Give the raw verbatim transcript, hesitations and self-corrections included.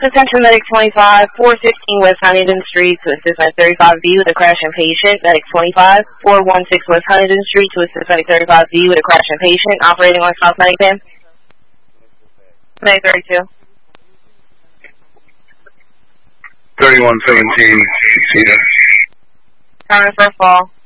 Attention Medic twenty-five, four fifteen West Huntington Street to assist Medic thirty-five B with a crashing patient. Medic twenty-five, four sixteen West Huntington Street to assist Medic thirty-five B with a crashing patient. Operating on South Medic ten. Medic thirty-two. thirty-one seventeen, Cedar. Turn for fall.